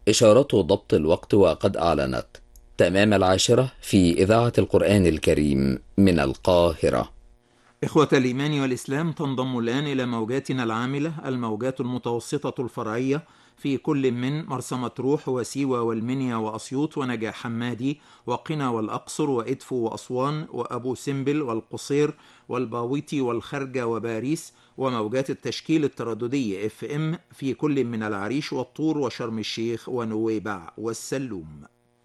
إشارة ضبط الوقت وقد أعلنت تمام 10 في إذاعة القرآن الكريم من القاهرة. إخوة الإيمان والإسلام، تنضم الآن إلى موجاتنا العاملة الموجات المتوسطة الفرعية في كل من مرسى مطروح وسيوة والمنيا وأسيوط ونجع حمادي وقنا والأقصر وإدفو وأسوان وأبو سمبل والقصير والباويتي والخرجة وباريس، وموجات التشكيل الترددي FM في كل من العريش والطور وشرم الشيخ ونويبع والسلوم.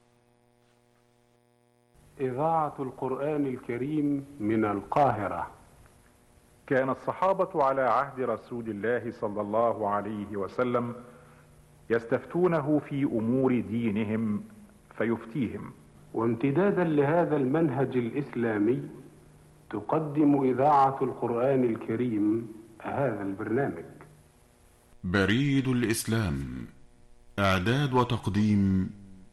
إذاعة القرآن الكريم من القاهرة. كان الصحابة على عهد رسول الله صلى الله عليه وسلم يستفتونه في أمور دينهم فيفتيهم. وامتدادا لهذا المنهج الإسلامي تقدم إذاعة القرآن الكريم هذا البرنامج. بريد الإسلام، إعداد وتقديم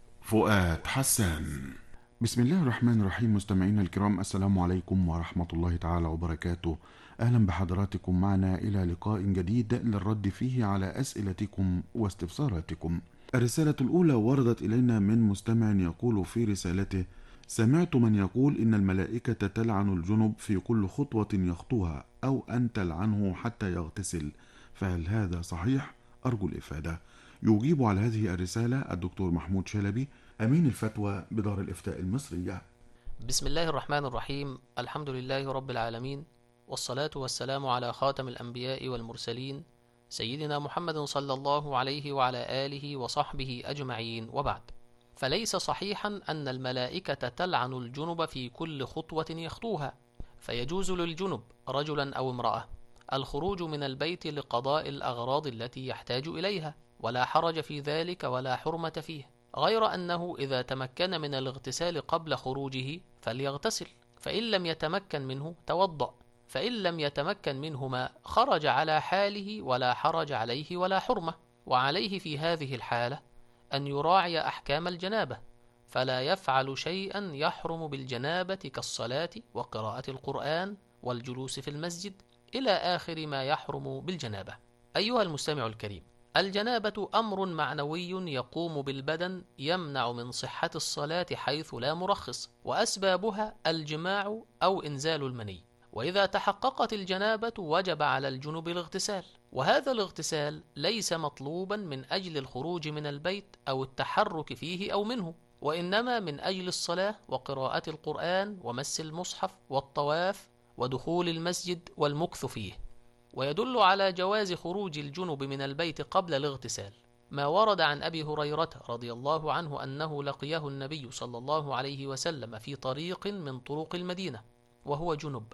فؤاد حسان. بسم الله الرحمن الرحيم. مستمعينا الكرام، السلام عليكم ورحمة الله تعالى وبركاته. أهلا بحضراتكم معنا إلى لقاء جديد للرد فيه على أسئلتكم واستفساراتكم. الرسالة الأولى وردت إلينا من مستمع يقول في رسالته: سمعت من يقول إن الملائكة تلعن الجنب في كل خطوة يخطوها، أو أن تلعنه حتى يغتسل، فهل هذا صحيح؟ أرجو الإفادة. يجيب على هذه الرسالة الدكتور محمود شلبي، أمين الفتوى بدار الإفتاء المصرية. بسم الله الرحمن الرحيم. الحمد لله رب العالمين، والصلاة والسلام على خاتم الأنبياء والمرسلين سيدنا محمد صلى الله عليه وعلى آله وصحبه أجمعين، وبعد. فليس صحيحا أن الملائكة تلعن الجنب في كل خطوة يخطوها، فيجوز للجنب رجلا أو امرأة الخروج من البيت لقضاء الأغراض التي يحتاج إليها، ولا حرج في ذلك ولا حرمة فيه، غير أنه إذا تمكن من الاغتسال قبل خروجه فليغتسل، فإن لم يتمكن منه توضأ، فإن لم يتمكن منهما خرج على حاله ولا حرج عليه ولا حرمة. وعليه في هذه الحالة أن يراعي أحكام الجنابة، فلا يفعل شيئا يحرم بالجنابة كالصلاة وقراءة القرآن والجلوس في المسجد إلى آخر ما يحرم بالجنابة. أيها المستمع الكريم، الجنابة أمر معنوي يقوم بالبدن يمنع من صحة الصلاة حيث لا مرخص، وأسبابها الجماع أو إنزال المني، وإذا تحققت الجنابة وجب على الجنب الاغتسال، وهذا الاغتسال ليس مطلوبا من أجل الخروج من البيت أو التحرك فيه أو منه، وإنما من أجل الصلاة وقراءة القرآن ومس المصحف والطواف ودخول المسجد والمكث فيه. ويدل على جواز خروج الجنب من البيت قبل الاغتسال ما ورد عن أبي هريرة رضي الله عنه أنه لقيه النبي صلى الله عليه وسلم في طريق من طرق المدينة وهو جنب،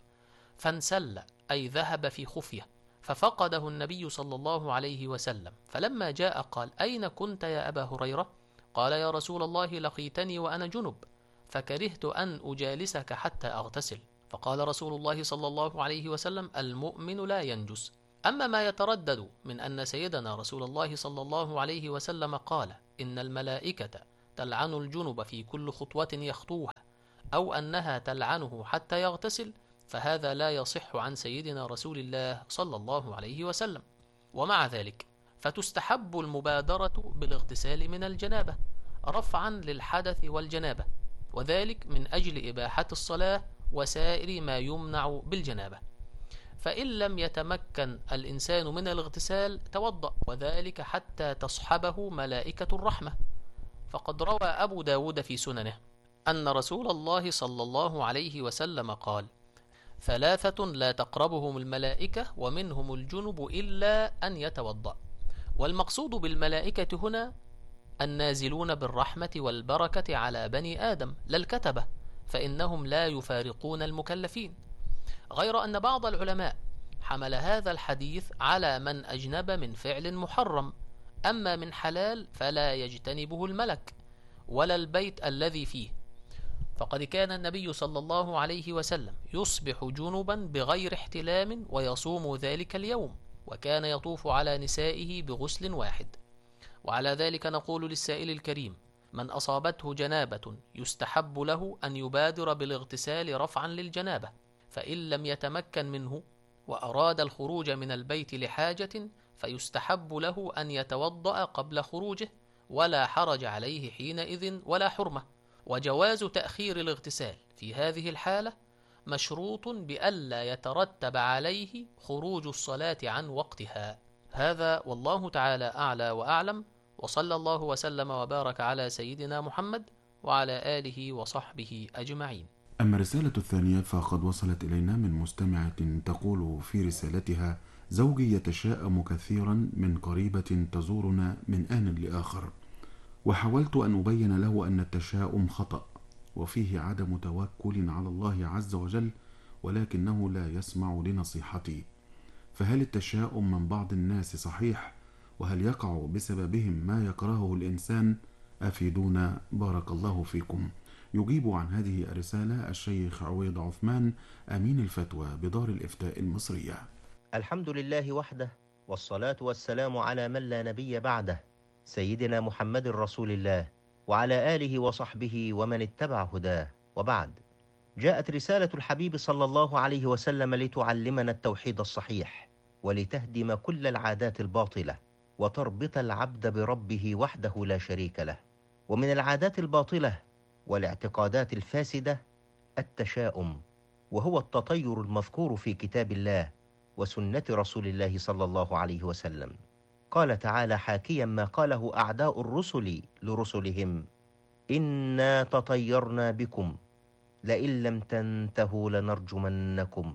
فانسل أي ذهب في خفية، ففقده النبي صلى الله عليه وسلم، فلما جاء قال: أين كنت يا أبا هريرة؟ قال: يا رسول الله، لقيتني وأنا جنب، فكرهت أن أجالسك حتى أغتسل. فقال رسول الله صلى الله عليه وسلم: المؤمن لا ينجس. أما ما يتردد من أن سيدنا رسول الله صلى الله عليه وسلم قال إن الملائكة تلعن الجنب في كل خطوة يخطوها، أو أنها تلعنه حتى يغتسل، فهذا لا يصح عن سيدنا رسول الله صلى الله عليه وسلم. ومع ذلك فتستحب المبادرة بالاغتسال من الجنابة رفعا للحدث والجنابة، وذلك من أجل إباحة الصلاة وسائر ما يمنع بالجنابة. فإن لم يتمكن الإنسان من الاغتسال توضأ، وذلك حتى تصحبه ملائكة الرحمة. فقد روى أبو داود في سننه أن رسول الله صلى الله عليه وسلم قال: ثلاثة لا تقربهم الملائكة ومنهم الجنب إلا أن يتوضأ. والمقصود بالملائكة هنا النازلون بالرحمة والبركة على بني آدم، لا الكتبة، فإنهم لا يفارقون المكلفين. غير أن بعض العلماء حمل هذا الحديث على من أجنب من فعل محرم، أما من حلال فلا يجتنبه الملك ولا البيت الذي فيه، فقد كان النبي صلى الله عليه وسلم يصبح جنبا بغير احتلام ويصوم ذلك اليوم، وكان يطوف على نسائه بغسل واحد. وعلى ذلك نقول للسائل الكريم: من أصابته جنابة يستحب له أن يبادر بالاغتسال رفعا للجنابة، فإن لم يتمكن منه وأراد الخروج من البيت لحاجة فيستحب له أن يتوضأ قبل خروجه، ولا حرج عليه حينئذ ولا حرمة. وجواز تأخير الاغتسال في هذه الحالة مشروط بألا يترتب عليه خروج الصلاة عن وقتها. هذا والله تعالى أعلى وأعلم، وصلى الله وسلم وبارك على سيدنا محمد وعلى آله وصحبه أجمعين. أما الرسالة الثانية فقد وصلت إلينا من مستمعة تقول في رسالتها: زوجي يتشائم كثيرا من قريبة تزورنا من آن لآخر، وحاولت أن أبين له أن التشاؤم خطأ وفيه عدم توكل على الله عز وجل، ولكنه لا يسمع لنصيحتي. فهل التشاؤم من بعض الناس صحيح؟ وهل يقع بسببهم ما يكرهه الإنسان؟ أفيدونا بارك الله فيكم. يجيب عن هذه الرسالة الشيخ عويض عثمان، أمين الفتوى بدار الإفتاء المصرية. الحمد لله وحده، والصلاة والسلام على من لا نبي بعده، سيدنا محمد رسول الله، وعلى آله وصحبه ومن اتبع هداه، وبعد. جاءت رسالة الحبيب صلى الله عليه وسلم لتعلمنا التوحيد الصحيح، ولتهدم كل العادات الباطلة، وتربط العبد بربه وحده لا شريك له. ومن العادات الباطلة والاعتقادات الفاسدة التشاؤم، وهو التطير المذكور في كتاب الله وسنة رسول الله صلى الله عليه وسلم. قال تعالى حاكيا ما قاله أعداء الرسل لرسلهم: إنا تطيرنا بكم لئن لم تنتهوا لنرجمنكم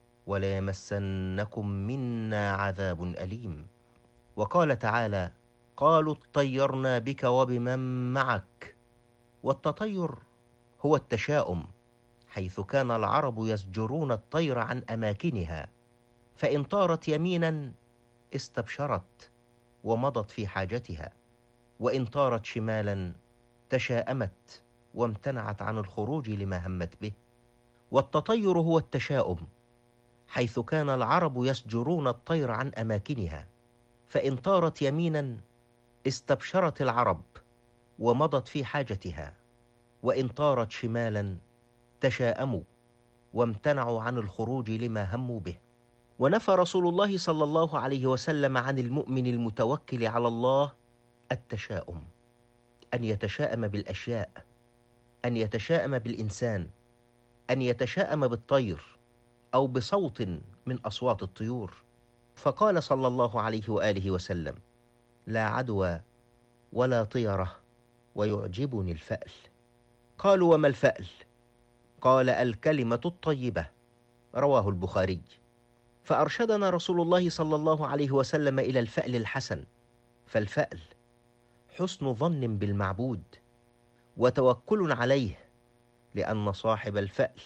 وليمسنكم منا عذاب أليم. وقال تعالى: قالوا اطيرنا بك وبمن معك. والتطير هو التشاؤم، حيث كان العرب يزجرون الطير عن أماكنها، فإن طارت يمينا استبشرت ومضت في حاجتها، وإن طارت شمالا تشاءمت وامتنعت عن الخروج لما همت به. والتطير هو التشاؤم، حيث كان العرب يسجرون الطير عن أماكنها، فإن طارت يمينا استبشرت العرب ومضت في حاجتها، وإن طارت شمالا تشاءموا وامتنعوا عن الخروج لما هموا به. ونفى رسول الله صلى الله عليه وسلم عن المؤمن المتوكل على الله التشاؤم، أن يتشاءم بالأشياء، أن يتشاءم بالإنسان، أن يتشاءم بالطير أو بصوت من أصوات الطيور. فقال صلى الله عليه وآله وسلم: لا عدوى ولا طيرة ويعجبني الفأل. قالوا: وما الفأل؟ قال: الكلمة الطيبة. رواه البخاري. فأرشدنا رسول الله صلى الله عليه وسلم إلى الفأل الحسن. فالفأل حسن ظن بالمعبود وتوكل عليه، لأن صاحب الفأل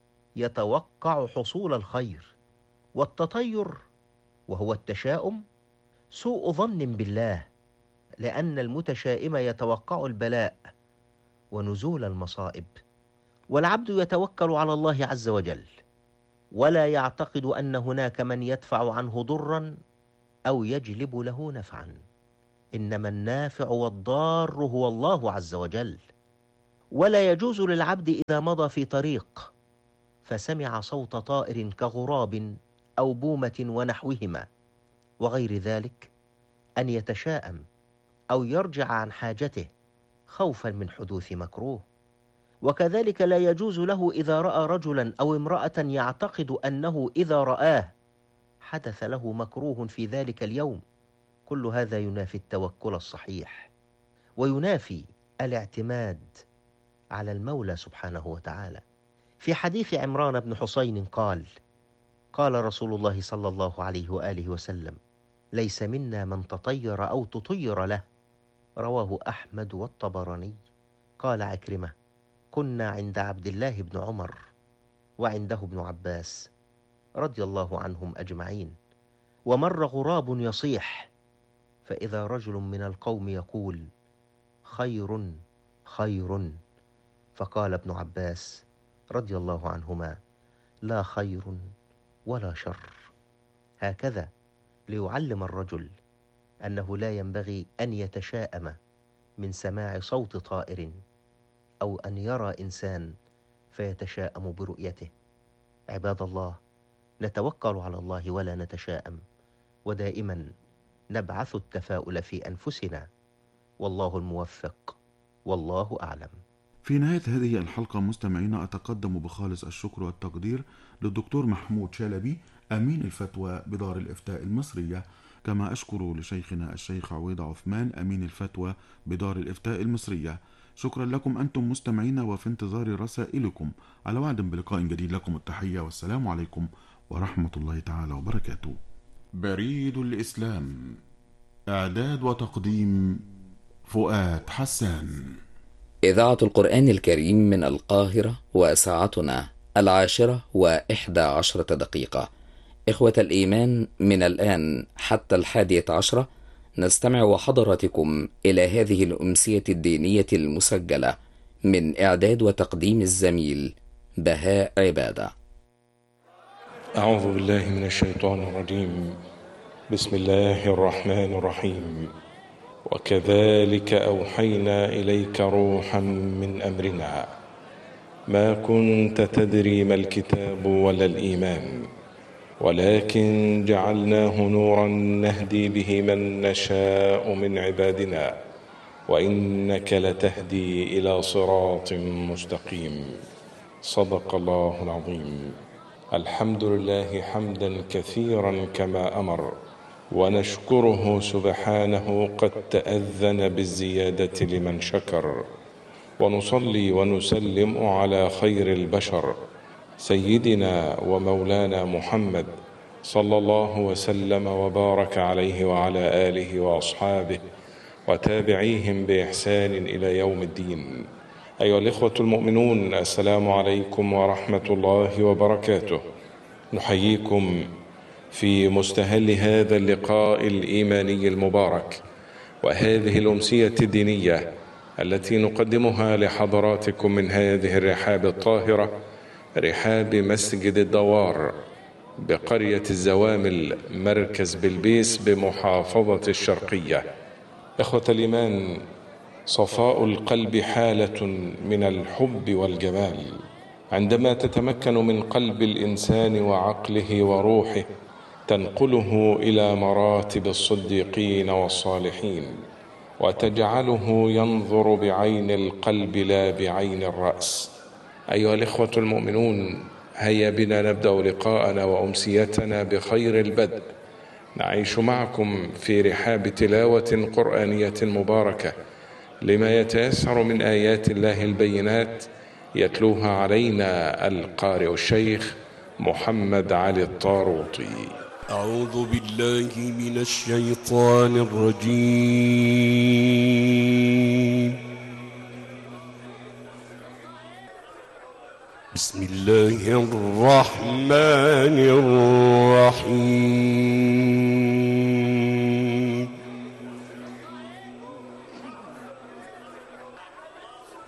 يتوقع حصول الخير. والتطير وهو التشاؤم سوء ظن بالله، لأن المتشائم يتوقع البلاء ونزول المصائب. والعبد يتوكل على الله عز وجل، ولا يعتقد أن هناك من يدفع عنه ضرا أو يجلب له نفعا، إنما النافع والضار هو الله عز وجل. ولا يجوز للعبد إذا مضى في طريق فسمع صوت طائر كغراب أو بومة ونحوهما وغير ذلك أن يتشاءم أو يرجع عن حاجته خوفا من حدوث مكروه. وكذلك لا يجوز له إذا رأى رجلا أو امرأة يعتقد أنه إذا رآه حدث له مكروه في ذلك اليوم. كل هذا ينافي التوكل الصحيح، وينافي الاعتماد على المولى سبحانه وتعالى. في حديث عمران بن حسين قال: قال رسول الله صلى الله عليه وآله وسلم: ليس منا من تطير أو تطير له. رواه أحمد والطبراني. قال عكرمة: كنا عند عبد الله بن عمر وعنده ابن عباس رضي الله عنهم أجمعين، ومر غراب يصيح، فإذا رجل من القوم يقول: خير خير. فقال ابن عباس رضي الله عنهما: لا خير ولا شر. هكذا ليعلم الرجل أنه لا ينبغي أن يتشاءم من سماع صوت طائر أو أن يرى إنسان فيتشاءم برؤيته. عباد الله، نتوكل على الله ولا نتشاءم، ودائما نبعث التفاؤل في أنفسنا والله الموفق، والله أعلم. في نهاية هذه الحلقة مستمعينا أتقدم بخالص الشكر والتقدير للدكتور محمود شلبي أمين الفتوى بدار الإفتاء المصرية، كما أشكر لشيخنا الشيخ عويض عثمان أمين الفتوى بدار الإفتاء المصرية. شكرا لكم أنتم مستمعين، وفي انتظار رسائلكم. على وعد بلقاء جديد، لكم التحية والسلام عليكم ورحمة الله تعالى وبركاته. بريد الإسلام، إعداد وتقديم فؤاد حسان. إذاعة القرآن الكريم من القاهرة، وساعتنا 10:11 إخوة الإيمان، من الآن حتى 11 نستمع وحضراتكم إلى هذه الأمسية الدينية المسجلة من إعداد وتقديم الزميل بهاء عبادة. أعوذ بالله من الشيطان الرجيم. بسم الله الرحمن الرحيم. وكذلك أوحينا إليك روحا من أمرنا ما كنت تدري ما الكتاب ولا الإيمان ولكن جعلناه نورا نهدي به من نشاء من عبادنا وإنك لتهدي إلى صراط مستقيم. صدق الله العظيم. الحمد لله حمدا كثيرا كما أمر، ونشكره سبحانه قد تأذن بالزيادة لمن شكر، ونصلي ونسلم على خير البشر سيدنا ومولانا محمد صلى الله وسلم وبارك عليه وعلى آله وأصحابه وتابعيهم بإحسان إلى يوم الدين. أيها الإخوة المؤمنون، السلام عليكم ورحمة الله وبركاته. نحييكم في مستهل هذا اللقاء الإيماني المبارك وهذه الأمسية الدينية التي نقدمها لحضراتكم من هذه الرحاب الطاهرة، رحاب مسجد الدوار بقرية الزوامل مركز بلبيس بمحافظة الشرقية. إخوة الإيمان، صفاء القلب حالة من الحب والجمال عندما تتمكن من قلب الإنسان وعقله وروحه تنقله إلى مراتب الصديقين والصالحين، وتجعله ينظر بعين القلب لا بعين الرأس. أيها الإخوة المؤمنون، هيا بنا نبدأ لقاءنا وأمسيتنا بخير البدء. نعيش معكم في رحاب تلاوة قرآنية مباركة لما يتيسر من آيات الله البينات، يتلوها علينا القارئ الشيخ محمد علي الطاروطي. أعوذ بالله من الشيطان الرجيم. بسم الله الرحمن الرحيم.